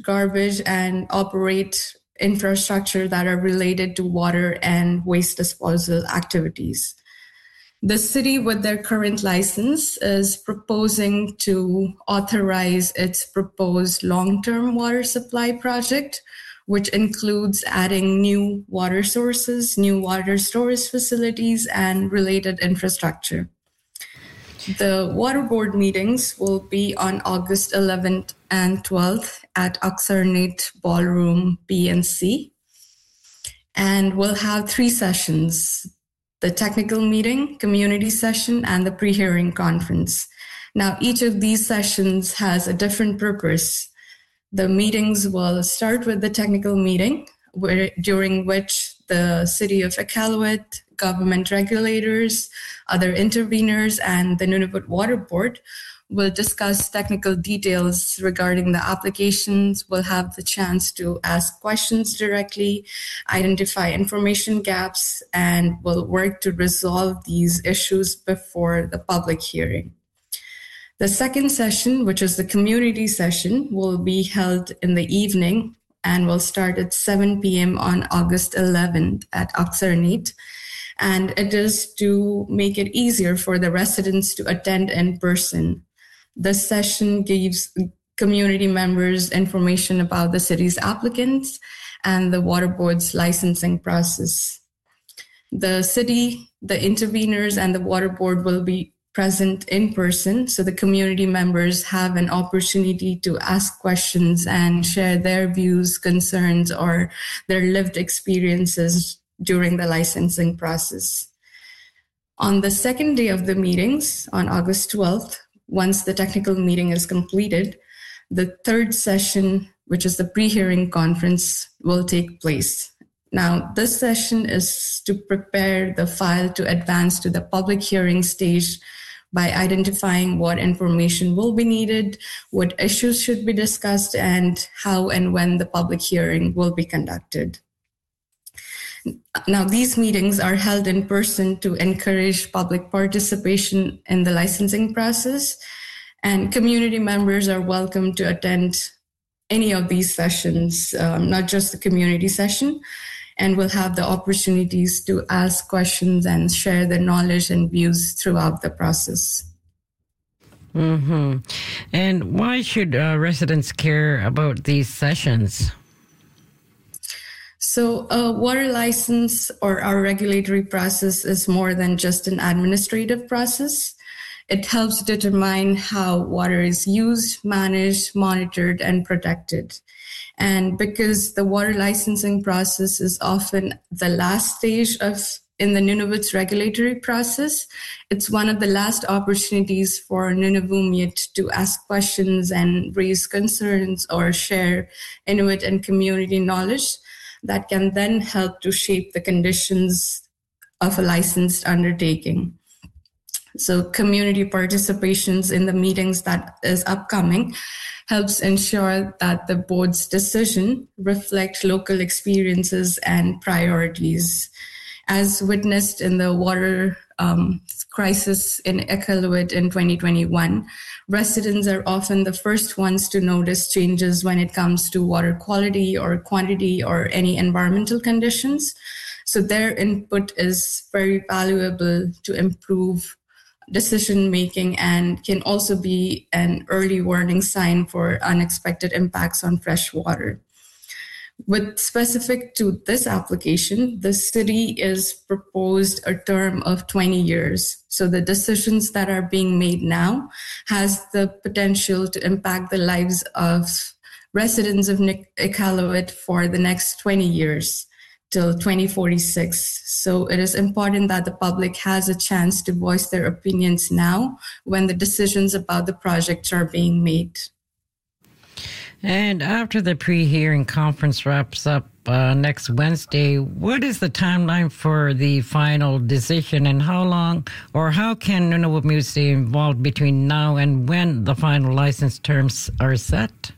garbage and operate infrastructure that are related to water and waste disposal activities. The city, with their current license, is proposing to authorize its proposed long-term water supply project, which includes adding new water sources, new water storage facilities, and related infrastructure. The water board meetings will be on August 11th and 12th at Oxarnate Ballroom B and C, and we'll have 3 sessions: the technical meeting, community session, and the pre-hearing conference. Now, each of these sessions has a different purpose. The meetings will start with the technical meeting, during which the City of Iqaluit, government regulators, other interveners, and the Nunavut Water Board will discuss technical details regarding the applications. We'll have the chance to ask questions directly, identify information gaps, and we'll work to resolve these issues before the public hearing. The second session, which is the community session, will be held in the evening and will start at 7 p.m. on August 11th at Oxarnate. And it is to make it easier for the residents to attend in person. This session gives community members information about the city's applicants and the water board's licensing process. The city, the interveners, and the water board will be present in person, so the community members have an opportunity to ask questions and share their views, concerns, or their lived experiences during the licensing process. On the second day of the meetings, on August 12th, once the technical meeting is completed, the third session, which is the pre-hearing conference, will take place. Now, this session is to prepare the file to advance to the public hearing stage by identifying what information will be needed, what issues should be discussed, and how and when the public hearing will be conducted. Now, these meetings are held in person to encourage public participation in the licensing process, and community members are welcome to attend any of these sessions, not just the community session, and will have the opportunities to ask questions and share their knowledge and views throughout the process. Mm-hmm. And why should residents care about these sessions? So a water license, or our regulatory process, is more than just an administrative process. It helps determine how water is used, managed, monitored, and protected. And because the water licensing process is often the last stage in the Nunavut's regulatory process, it's one of the last opportunities for Nunavummiut to ask questions and raise concerns or share Inuit and community knowledge that can then help to shape the conditions of a licensed undertaking. So community participations in the meetings that is upcoming helps ensure that the board's decision reflects local experiences and priorities. As witnessed in the water crisis in Iqaluit in 2021, residents are often the first ones to notice changes when it comes to water quality or quantity or any environmental conditions. So their input is very valuable to improve decision-making and can also be an early warning sign for unexpected impacts on fresh water. With specific to this application, the city is proposed a term of 20 years. So the decisions that are being made now has the potential to impact the lives of residents of Iqaluit for the next 20 years. Till 2046. So it is important that the public has a chance to voice their opinions now when the decisions about the projects are being made. And after the pre-hearing conference wraps up next Wednesday, what is the timeline for the final decision, and how long or how can Nunavut stay involved between now and when the final license terms are set?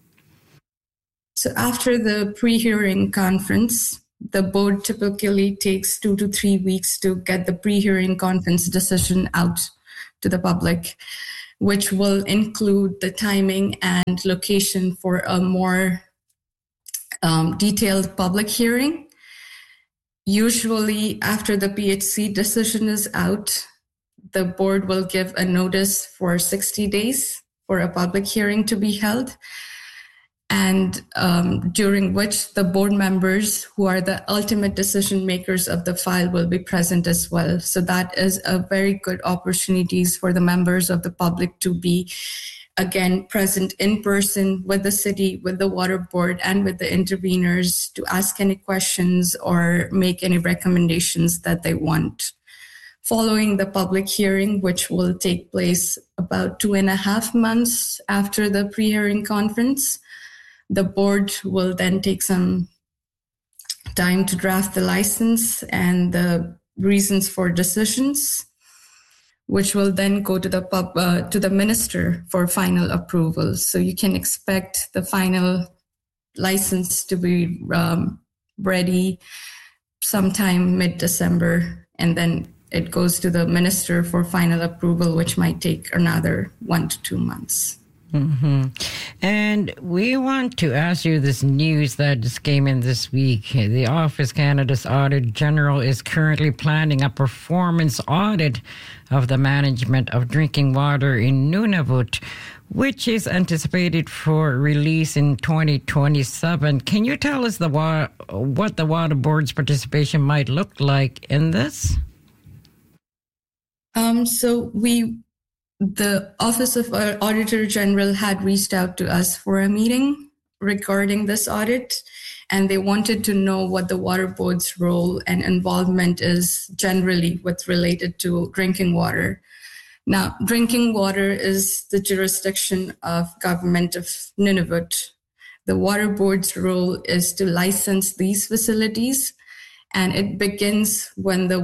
So after the pre-hearing conference, the board typically takes 2 to 3 weeks to get the pre-hearing conference decision out to the public. which will include the timing and location for a more detailed public hearing. Usually after the PHC decision is out, the board will give a notice for 60 days for a public hearing to be held, and during which the board members who are the ultimate decision makers of the file will be present as well. So that is a very good opportunities for the members of the public to be again present in person with the city, with the water board, and with the interveners to ask any questions or make any recommendations that they want. Following the public hearing, which will take place about 2.5 months after the pre-hearing conference, the board will then take some time to draft the license and the reasons for decisions, which will then go to the minister for final approval. So you can expect the final license to be ready sometime mid-December, and then it goes to the minister for final approval, which might take another 1 to 2 months. Mm-hmm. And we want to ask you this news that just came in this week. The Office Canada's Auditor General is currently planning a performance audit of the management of drinking water in Nunavut, which is anticipated for release in 2027. Can you tell us what the Water Board's participation might look like in this? The Office of Auditor General had reached out to us for a meeting regarding this audit, and they wanted to know what the Water Board's role and involvement is generally what's related to drinking water. Now, drinking water is the jurisdiction of Government of Nunavut. The Water Board's role is to license these facilities, and it begins when the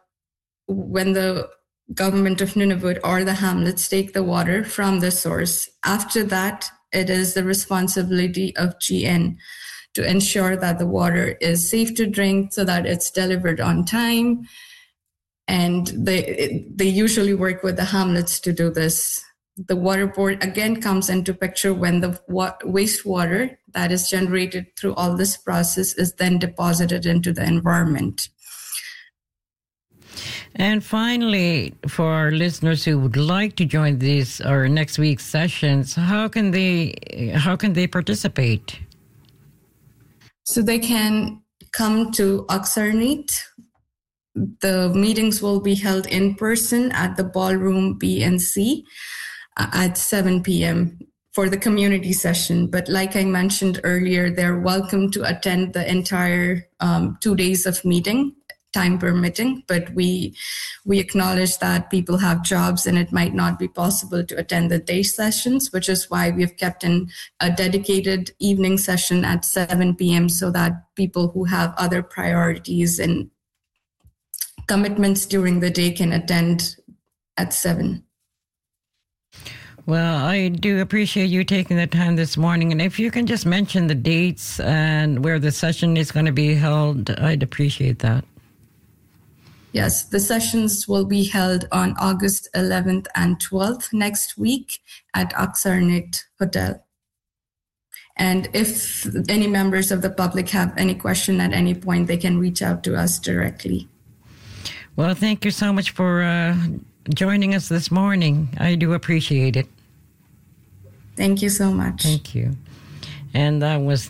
Government of Nunavut or the hamlets take the water from the source. After that, it is the responsibility of GN to ensure that the water is safe to drink so that it's delivered on time. And they usually work with the hamlets to do this. The Water Board again comes into picture when the wastewater that is generated through all this process is then deposited into the environment. And finally, for our listeners who would like to join these or next week's sessions, how can they participate? So they can come to Oxarnit. The meetings will be held in person at the Ballroom B and C at 7 p.m. for the community session. But like I mentioned earlier, they're welcome to attend the entire 2 days of meeting, time permitting, but we acknowledge that people have jobs and it might not be possible to attend the day sessions, which is why we've kept in a dedicated evening session at 7 p.m. so that people who have other priorities and commitments during the day can attend at 7. Well, I do appreciate you taking the time this morning. And if you can just mention the dates and where the session is going to be held, I'd appreciate that. Yes, the sessions will be held on August 11th and 12th next week at Oxarnit Hotel. And if any members of the public have any question at any point, they can reach out to us directly. Well, thank you so much for joining us this morning. I do appreciate it. Thank you so much. Thank you. And that was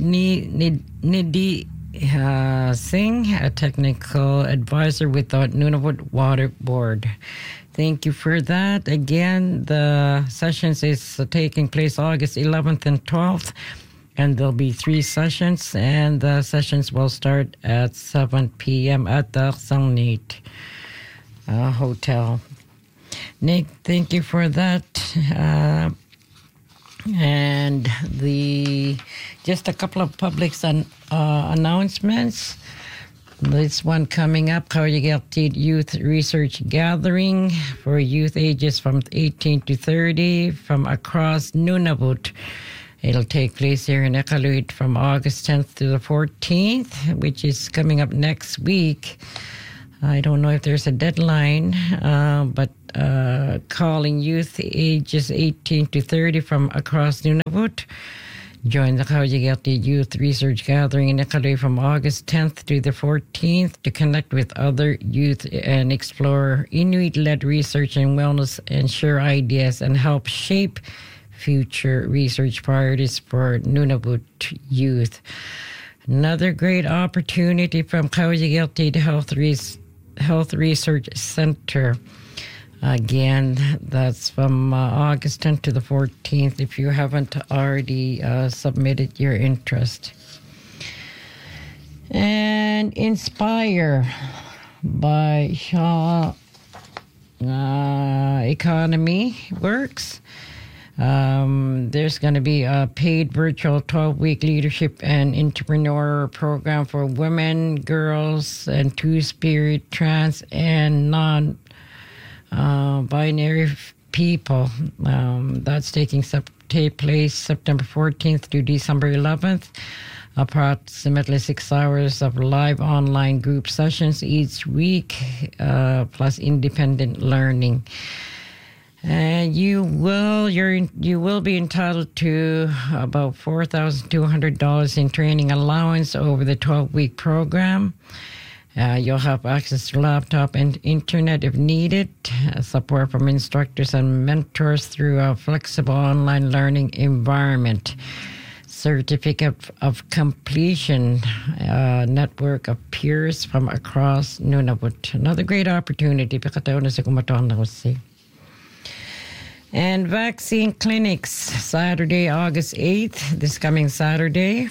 Nidhi Singh, a technical advisor with the Nunavut Water Board. Thank you for that. Again, the sessions is taking place August 11th and 12th, and there'll be 3 sessions, and the sessions will start at 7 p.m. at the Oxarnit Hotel. Nick, thank you for that. And just a couple of public announcements. This one coming up, Kauryageltit Youth Research Gathering for youth ages from 18 to 30 from across Nunavut. It'll take place here in Iqaluit from August 10th to the 14th, which is coming up next week. I don't know if there's a deadline, but calling youth ages 18 to 30 from across Nunavut. Join the Kaujigelti Youth Research Gathering in Iqaluit from August 10th to the 14th to connect with other youth and explore Inuit-led research and wellness and share ideas and help shape future research priorities for Nunavut youth. Another great opportunity from Kaujigelti Health Research Center. Again, that's from August 10th to the 14th if you haven't already submitted your interest. And Inspire by Shaw Economy Works. There's going to be a paid virtual 12-week leadership and entrepreneur program for women, girls, and two-spirit, trans, and non-binary people. That's taking place September 14th to December 11th. Approximately 6 hours of live online group sessions each week, plus independent learning. And you will be entitled to about $4,200 in training allowance over the 12-week program. You'll have access to laptop and internet if needed, support from instructors and mentors through a flexible online learning environment. Certificate of completion, network of peers from across Nunavut. Another great opportunity. And vaccine clinics, Saturday, August 8th, this coming Saturday.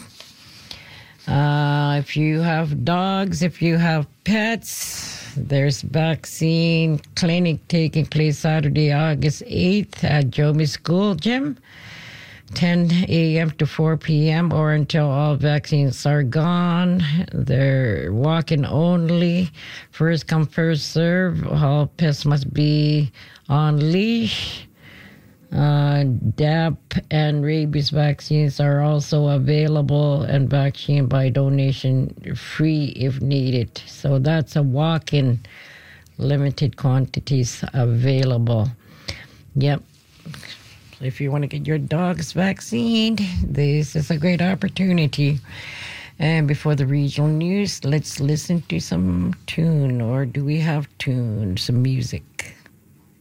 If you have dogs, if you have pets, there's vaccine clinic taking place Saturday, August 8th at Jomi School Gym, 10 a.m. to 4 p.m. or until all vaccines are gone. They're walk-in only. First come, first serve. All pets must be on leash. DAP and rabies vaccines are also available and vaccine by donation free if needed. So that's a walk-in, limited quantities available. Yep. If you want to get your dogs vaccinated, this is a great opportunity. And before the regional news, let's listen to some tune. Or do we have tune, some music?